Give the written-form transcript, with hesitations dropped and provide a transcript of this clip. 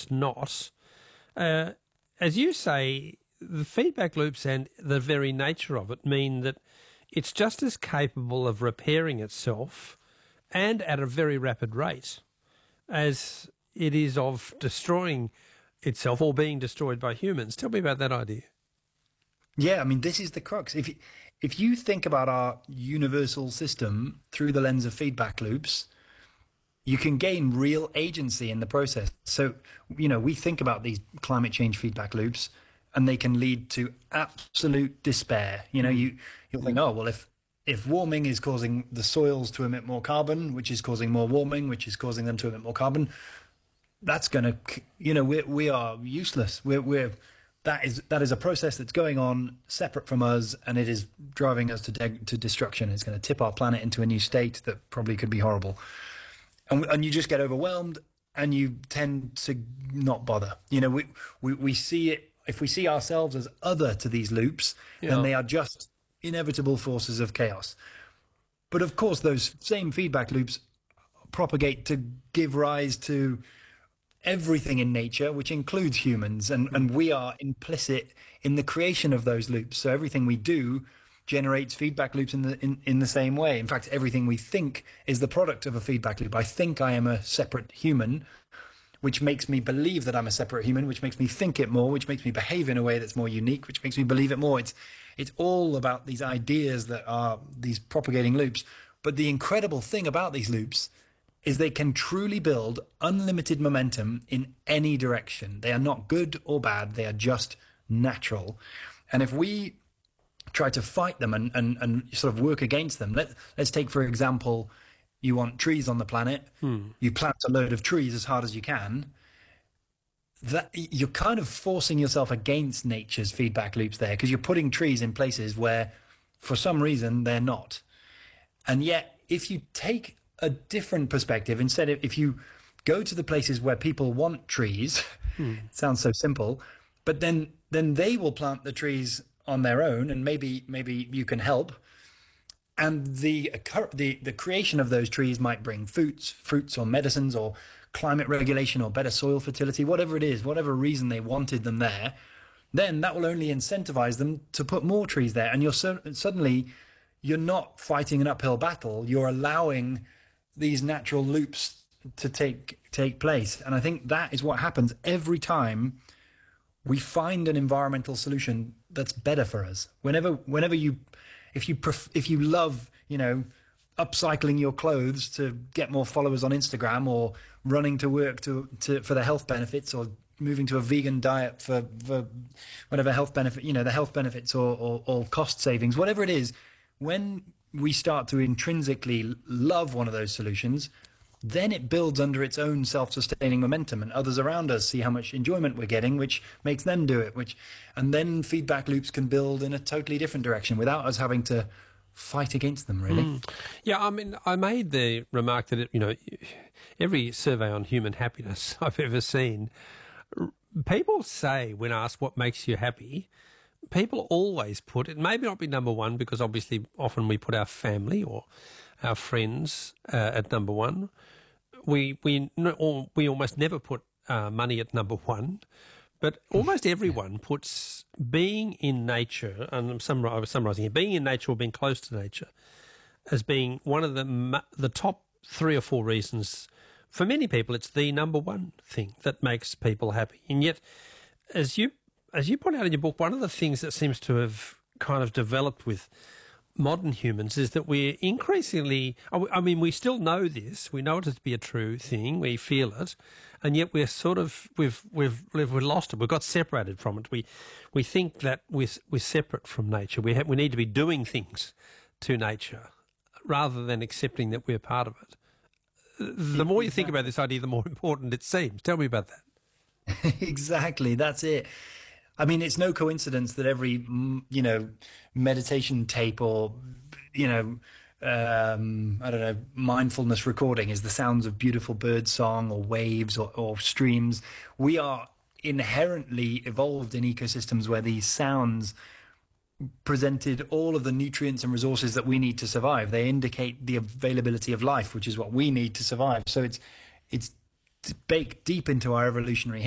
it's not. As you say, the feedback loops and the very nature of it mean that it's just as capable of repairing itself and at a very rapid rate as it is of destroying itself or being destroyed by humans. Tell me about that idea. Yeah, I mean, this is the crux. If you think about our universal system through the lens of feedback loops, you can gain real agency in the process. So, we think about these climate change feedback loops, and they can lead to absolute despair. You'll think, oh, well, if warming is causing the soils to emit more carbon, which is causing more warming, which is causing them to emit more carbon, that's going to, we are useless. That is a process that's going on separate from us, and it is driving us to destruction. It's going to tip our planet into a new state that probably could be horrible. And you just get overwhelmed, and you tend to not bother. We see it. If we see ourselves as other to these loops, then they are just inevitable forces of chaos. But of course, those same feedback loops propagate to give rise to everything in nature, which includes humans, and we are implicit in the creation of those loops. So everything we do generates feedback loops in the same way. In fact, everything we think is the product of a feedback loop. I think I am a separate human, which makes me believe that I'm a separate human, which makes me think it more, which makes me behave in a way that's more unique, which makes me believe it more. It's all about these ideas that are these propagating loops. But the incredible thing about these loops is they can truly build unlimited momentum in any direction. They are not good or bad. They are just natural. And if we try to fight them and sort of work against them, let's take, for example, you want trees on the planet. You plant a load of trees as hard as you can. That you're kind of forcing yourself against nature's feedback loops there, because you're putting trees in places where, for some reason, they're not. And yet, if you take a different perspective, instead of if you go to the places where people want trees, it sounds so simple, but then they will plant the trees on their own, and maybe you can help. And the creation of those trees might bring fruits or medicines or climate regulation or better soil fertility, whatever it is, whatever reason they wanted them there, then that will only incentivize them to put more trees there. And suddenly you're not fighting an uphill battle. You're allowing these natural loops to take place. And I think that is what happens every time we find an environmental solution that's better for us. Whenever you, if you love, upcycling your clothes to get more followers on Instagram, or running to work for the health benefits, or moving to a vegan diet for whatever health benefit, the health benefits or cost savings, whatever it is, when we start to intrinsically love one of those solutions, then it builds under its own self-sustaining momentum, and others around us see how much enjoyment we're getting, which makes them do it, and then feedback loops can build in a totally different direction without us having to fight against them, really. Yeah, I mean, I made the remark that, every survey on human happiness I've ever seen, people say, when asked what makes you happy, people always put, it may not be number one, because obviously often we put our family or our friends at number one. We almost never put money at number one, but almost everyone puts being in nature, and I was summarising here, being in nature or being close to nature as being one of the top 3 or 4 reasons. For many people, it's the number one thing that makes people happy. And yet, as you point out in your book, one of the things that seems to have kind of developed with modern humans is that we're increasingly, I mean, we still know this, we know it to be a true thing, we feel it, and yet we're sort of, we've lost it, we've got separated from it. We think that we're separate from nature. We need to be doing things to nature rather than accepting that we're part of it. The more you think about this idea, the more important it seems. Tell me about that. Exactly, that's it. I mean, it's no coincidence that every, meditation tape or, mindfulness recording is the sounds of beautiful bird song or waves or streams. We are inherently evolved in ecosystems where these sounds presented all of the nutrients and resources that we need to survive. They indicate the availability of life, which is what we need to survive. So it's baked deep into our evolutionary